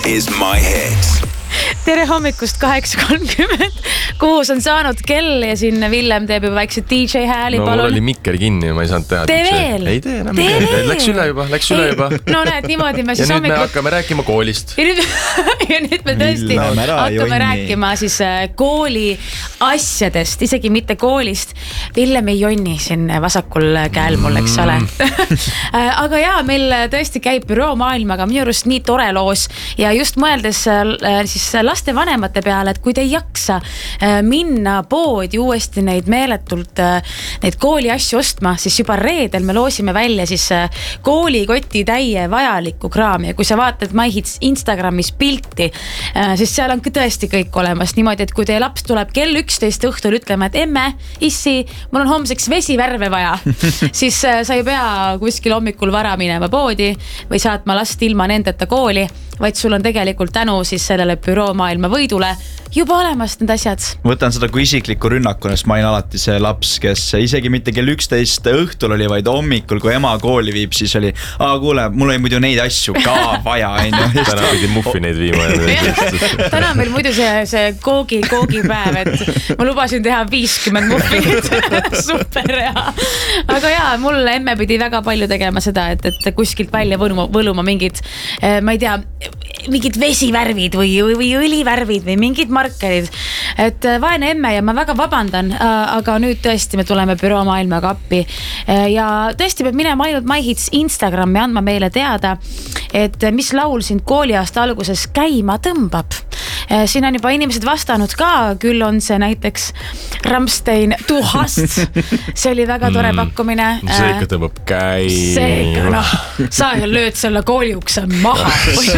is my hit. Tere hommikust 8.30, kuus on saanud kell ja siin Villem teeb juba väikse DJ hääli, no, palun. Mul oli mikker kinni ja ma ei saanud teha. Tee veel. Ei tee enam. Läks üle juba. No näed, niimoodi me siis ja nüüd me hakkame rääkima koolist. Ja nüüd me tõesti hakkame rääkima siis kooli asjadest, isegi mitte koolist. Villem ei jonni siin vasakul käel mul, eks ole. Aga jaa, meil tõesti käib büroo maailmaga minu arust nii tore loos ja just mõeldes siis laste vanemate peale, et kui te ei jaksa minna poodi uuesti neid meeletult neid kooli asju ostma, siis juba reedel me loosime välja siis koolikoti täie vajalikku kraami ja kui sa vaatad MyHits Instagramis pilti, siis seal on tõesti kõik olemas niimoodi, et kui teie laps tuleb kell 11 õhtul ütlema, et emme, issi, mul on homseks vesivärve vaja, siis sa ei pea kuskil hommikul vara minema poodi või saatma last ilma nendeta kooli, vaid sul on tegelikult tänu siis sellele büroo maailma võidule juba olemas need asjad. Võtan seda kui isiklikku rünnakuna, sest ma olin alati see laps, kes isegi mitte kell 11 õhtul oli, vaid hommikul, kui ema kooli viib, siis oli, kuule, mul oli muidu neid asju ka vaja. Täna pidi muffineid viima. Täna on meil muidu see koogipäev, et ma lubasin teha 50 muffinit. Super hea. Aga jaa, mul emme pidi väga palju tegema seda, et kuskilt välja võluma mingid, ma ei tea, mingid vesivärvid või õlivärvid või mingid markerid. Et vaene emme ja ma väga vabandan, aga nüüd tõesti me tuleme büroo maailmaga appi. Ja tõesti peab minema ainult MyHits Instagrami andma meile teada, et mis laul sind kooliaasta alguses käima tõmbab. Siin on juba inimesed vastanud ka, küll on see näiteks Rammstein Du hast. See oli väga tore pakkumine. See ikka tõmbab käima. Seega, sa lööd selle kooliukse maha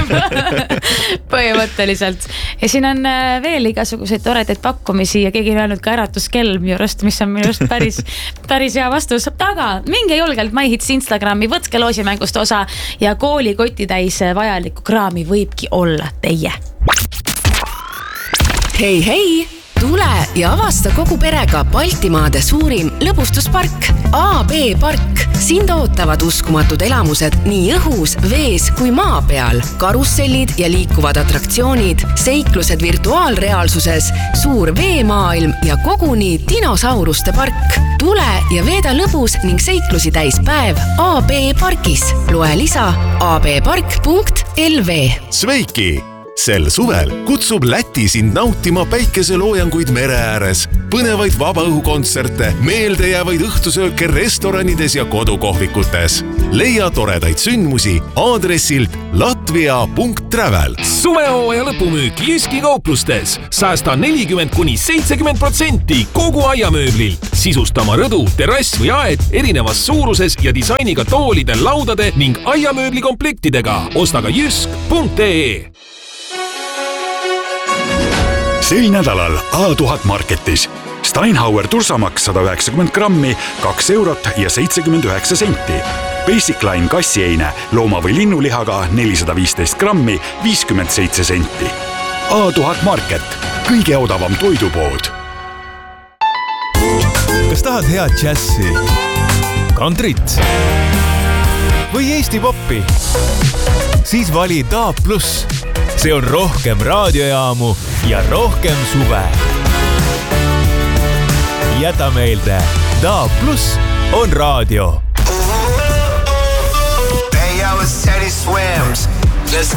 põhimõtteliselt. Ja siin on veel igasuguseid toredaid pakkumisi ja keegi on öelnud ka äratuskell minu arust, mis on minu arust päris hea vastus. Aga minge julgelt MyHits Instagrami, võtke loosimängust osa ja koolikoti täis vajalikku kraami võibki olla teie. Hei, tule ja avasta kogu perega Baltimaade suurim lõbustuspark AB Park. Sind ootavad uskumatud elamused nii õhus, vees kui maa peal. Karussellid ja liikuvad atraktsioonid, seiklused virtuaalreaalsuses, suur veemaailm ja koguni dinosauruste park. Tule ja veeda lõbus ning seiklusi täis päev AB Parkis. Loe lisa abpark.lv. Sveiki! Sel suvel kutsub Läti sind nautima päikeseloojanguid mere ääres, põnevaid vabaõhukontserte, meeldejäävaid õhtusööke restoranides ja kodukohvikutes. Leia toredaid sündmusi aadressilt latvia.travel. Suvehooaja lõpumüük Jyski kauplustes. Säästa 40–70% kogu aiamööblilt. Sisustama rõdu, terrass või aed erinevas suuruses ja disainiga toolide, laudade ning aiamööbli komplektidega. Osta ka jysk.ee. Sel nädalal A1000 Marketis. Steinhauer tursamaks 190 grammi, 2 eurot ja 79 senti. Basic Line kassieine looma- või linnulihaga 415 grammi, 57 senti. A1000 Market. Kõige odavam toidupood. Kas tahad head džässi, kantrit või Eesti poppi? Siis vali DAB+. See on rohkem raadiojaamu ja rohkem suve. Jäta meelde, DAB+ on raadio. Hey, yo, it's Teddy Swims.